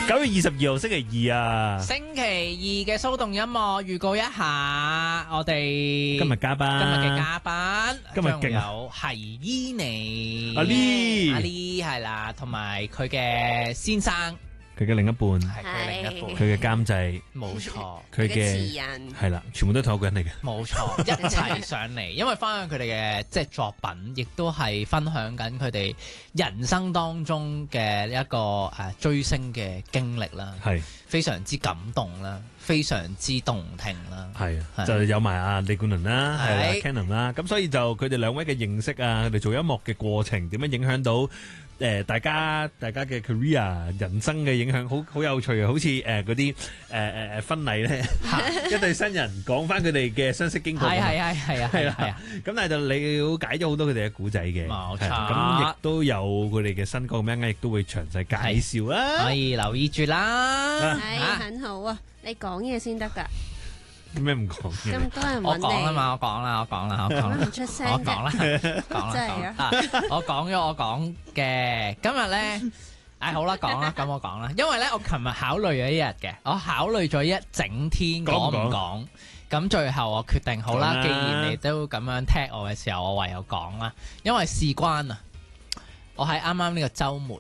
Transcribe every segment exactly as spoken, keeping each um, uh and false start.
九月二十二號星期二啊， 星期二嘅騷動音樂預告一下，我哋今日嘉賓， 今日嘅嘉賓， 今日勁有係伊妮， 阿 Lee 阿 Lee 係啦，同埋佢嘅先生， 佢嘅另一半， 係佢另一半， 佢嘅監製， 冇錯， 佢嘅詞人係啦，全部都係同一個人嚟嘅， 冇錯，一齊上嚟，因為分享佢哋嘅即係作品，亦都係分享緊佢哋人生當中嘅一個誒、呃、追星嘅經歷啦， 係非常之感動啦，非常之動聽啦， 係啊， 係就有埋阿李冠倫啦，係啦係 ，Canon 啦，咁所以就佢哋兩位嘅認識啊，佢哋做音樂嘅過程點樣影響到誒大家大家嘅 career 人生嘅影響，好好有趣啊！好似誒嗰啲誒誒誒婚禮咧，一對新人講翻佢哋嘅相識經過， 係係係係啊係啊係啊， 咁但係就了解咗好多佢哋嘅古仔嘅， 冇錯咁亦都有佢哋嘅新歌咁樣，亦都會詳細介紹啦。 可以留意住啦。 係啊很好啊！你講嘢先得㗎， 咩唔講嘅？ 咁多人我揾講啦嘛，我講啦，我講啦，我講啦你，唔出聲我講嘅， 啦，講啦， 真係啊講啦我講咗我講嘅，今日咧，唉好啦，講啦，咁我講啦，因為咧我琴日考慮咗一日嘅，我考慮咗一整天講唔講，咁最後我決定好啦， 講啦既然你都咁樣踢我嘅時候，我唯有講啦，因為事關啊，我喺啱啱呢個週末，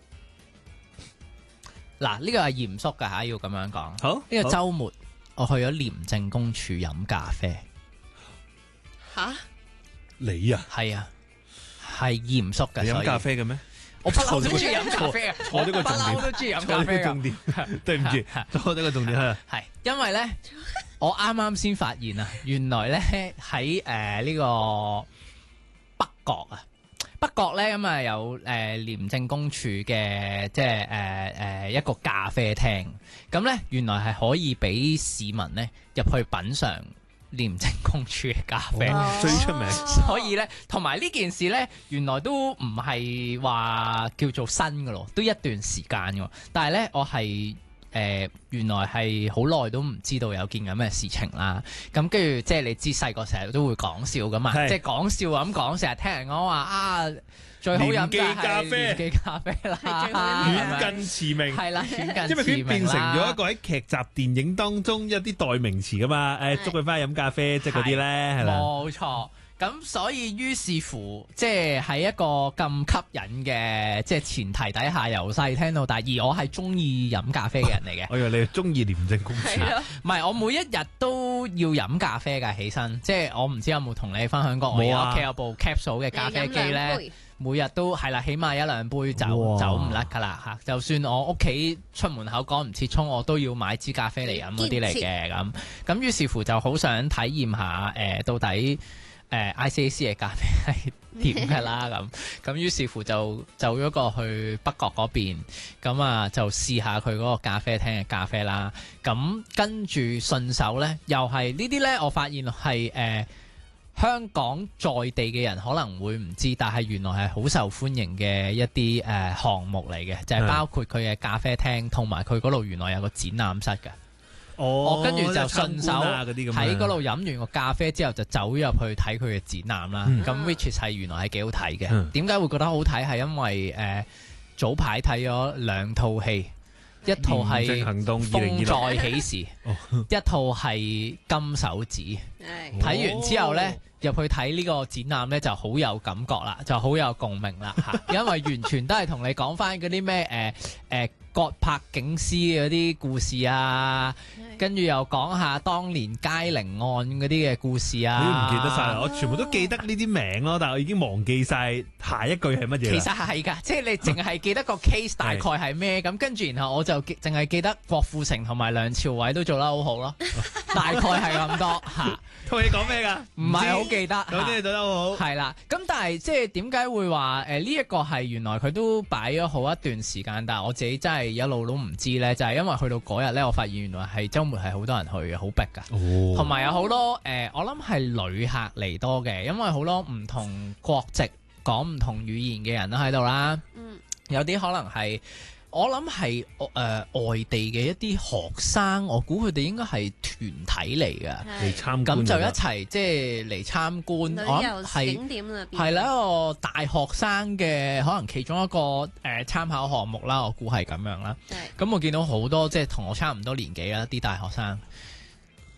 嗱呢個係嚴肅㗎嚇，要咁樣講， 好呢個週末我去咗廉政公署飲咖啡。 吓？ 你啊， 係啊，係嚴肅嘅。 你飲所以咖啡嘅咩？ 我不嬲都中意飲咖啡嘅， 錯咗個重點我不嬲都中意飲咖啡重嘅。 點，對唔住，錯咗個重點係係因為咧，我啱啱先發現啊，原來咧喺誒呢個北角啊，北角咧咁啊有誒廉政公署嘅即係誒誒一個咖啡廳，咁咧原來係可以俾市民咧入去品嚐廉政公署嘅咖啡。 哦最出名所以咧，同埋呢件事咧，原來都唔係話叫做新嘅咯，都一段時間嘅。但係咧，我係誒、呃、原來係好耐都唔知道有件咁嘅事情啦。咁跟住即係你知細個成日都會講笑噶嘛， 係即係講笑咁講，成日聽人講話啊，最好飲就廉記咖係啡廉記咖啡啦， 係最好飲遠係咪近馳名。 係啦，遠近因為佢馳變成名啦咗一個喺劇集、電影當中一啲代名詞噶嘛，誒，捉佢翻去飲咖啡，即係嗰啲咧，係啦。 冇錯。咁所以於是乎，即係喺一個咁吸引嘅即係前提底下，由細聽到大，而我係中意飲咖啡嘅人嚟嘅。 我以為你中意廉政公署， 係咯， 唔係，我每一日都要飲咖啡㗎，起身。即係我唔知有冇同你分享過，我冇啊屋企有部 capsule 嘅咖啡機你飲兩咧， 杯每日都係啦，起碼一兩杯就哇走唔甩㗎啦嚇。就算我屋企出門口趕唔切沖，我都要買支咖啡嚟飲嗰啲嚟嘅咁。咁於是乎就好想體驗下誒、呃、到底。誒 I C A C 嘅咖啡係點㗎啦咁，咁於是乎就走咗過去北角嗰邊，咁啊就試下佢嗰個咖啡廳嘅咖啡啦。咁跟住順手呢，又係呢啲呢，我發現係誒、呃、香港在地嘅人可能會唔知，但係原來係好受歡迎嘅一啲誒、呃、項目嚟嘅，就係、是、包括佢嘅咖啡廳同埋佢嗰度原來有個展覽室嘅。 哦， 我跟住就順手喺喺嗰度飲完個咖啡之後，就走入去睇佢嘅展覽啦。咁、 嗯 which 係原來係幾好睇嘅。 嗯點解會覺得好睇？係因為誒、呃、早排睇咗兩套戲，一套係廉政行動 《 二零二六風再起時》，一套係《金手指》。 係睇完之後呢，入去睇呢個展覽呢，就好有感覺啦，就好有共鳴啦嚇，因為完全都係同你講翻嗰啲咩誒誒葛柏警司嗰啲故事啊，跟住又講下當年佳寧案嗰啲嘅故事你都啊。 唔記得晒啦，我全部都記得呢啲名咯，但係我已經忘記晒下一句係乜嘢其啦。 實係㗎，即係你淨係記得個 case 大概係咩咁，跟住然後我就記淨係記得郭富城同埋梁朝偉都做得好好咯，大概係咁多嚇， 套戲講咩㗎？ 唔係好記得。 總之你做得好好。 係啦，咁但係即係點解會話誒呢一個係原來佢都擺咗好一段時間，但係我自己真係一路都唔知呢，就係、因為去到嗰日呢，我發現原來係週末係好多人去嘅，好逼㗎， 哦同埋有好多誒、呃，我諗係旅客嚟多嘅，因為好多唔同國籍講唔同語言嘅人都喺度啦， 嗯有啲可能係我諗係誒外地嘅一啲學生，我估佢哋應該係團體嚟嘅， 嚟參觀咁就一㗎齊即係嚟參觀。 旅我諗遊係景點裏邊係啦，一個大學生嘅可能其中一個誒、呃、參考項目啦，我估係咁樣啦。 係咁我見到好多即係同我差唔多年紀啦，啲大學生。